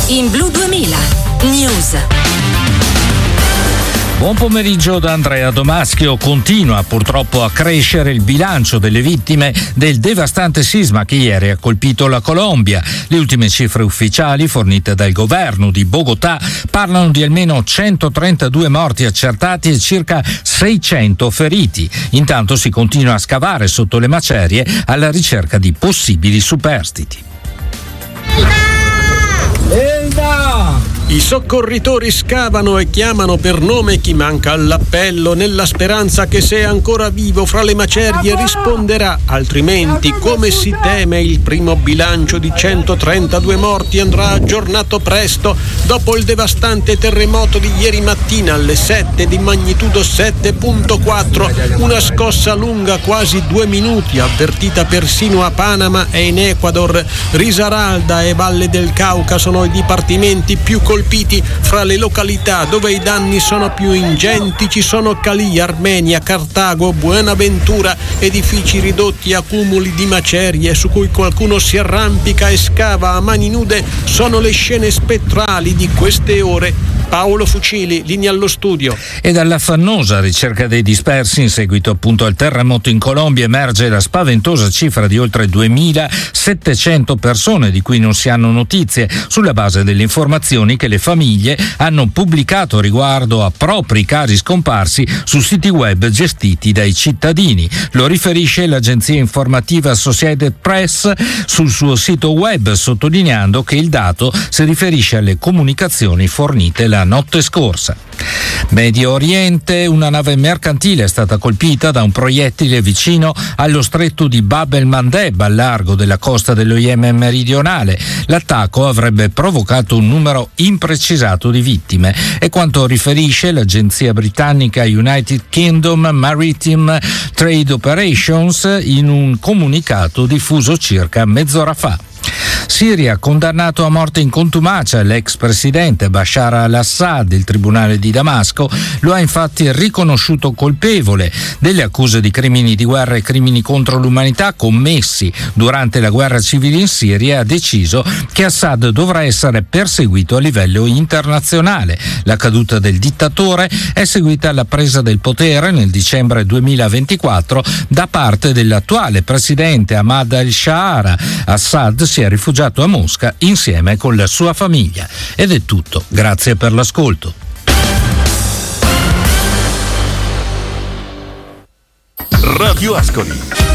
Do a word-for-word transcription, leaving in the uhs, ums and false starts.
in Blu duemila News. Buon pomeriggio da Andrea Domaschio. Continua purtroppo a crescere il bilancio delle vittime del devastante sisma che ieri ha colpito la Colombia. Le ultime cifre ufficiali fornite dal governo di Bogotà parlano di almeno centotrentadue morti accertati e circa seicento feriti. Intanto si continua a scavare sotto le macerie alla ricerca di possibili superstiti. Elda! I soccorritori scavano e chiamano per nome chi manca all'appello, nella speranza che se è ancora vivo fra le macerie risponderà, altrimenti, come si teme, il primo bilancio di centotrentadue morti andrà aggiornato presto dopo il devastante terremoto di ieri mattina alle sette di magnitudo sette virgola quattro, una scossa lunga quasi due minuti, avvertita persino a Panama e in Ecuador. Risaralda e Valle del Cauca sono i dipartimenti più colpiti. Fra le località dove i danni sono più ingenti ci sono Cali, Armenia, Cartago, Buenaventura, edifici ridotti a cumuli di macerie su cui qualcuno si arrampica e scava a mani nude. Sono le scene spettrali di queste ore. Paolo Fucili, linea allo studio. E dall'affannosa ricerca dei dispersi in seguito appunto al terremoto in Colombia emerge la spaventosa cifra di oltre duemilasettecento persone di cui non si hanno notizie, sulla base delle informazioni che le famiglie hanno pubblicato riguardo a propri cari scomparsi su siti web gestiti dai cittadini. Lo riferisce l'agenzia informativa Associated Press sul suo sito web, sottolineando che il dato si riferisce alle comunicazioni fornite la notte scorsa. Medio Oriente, una nave mercantile è stata colpita da un proiettile vicino allo stretto di Bab el-Mandeb, al largo della costa dello Yemen meridionale. L'attacco avrebbe provocato un numero imprecisato di vittime, è quanto riferisce l'agenzia britannica United Kingdom Maritime Trade Operations in un comunicato diffuso circa mezz'ora fa. Siria, condannato a morte in contumacia l'ex presidente Bashar al-Assad. Il tribunale di Damasco lo ha infatti riconosciuto colpevole delle accuse di crimini di guerra e crimini contro l'umanità commessi durante la guerra civile in Siria e ha deciso che Assad dovrà essere perseguito a livello internazionale. La caduta del dittatore è seguita alla presa del potere nel dicembre duemilaventiquattro da parte dell'attuale presidente Ahmad al-Shara. Assad si è rifugiato a Mosca insieme con la sua famiglia. Ed è tutto, grazie per l'ascolto. Radio Ascoli.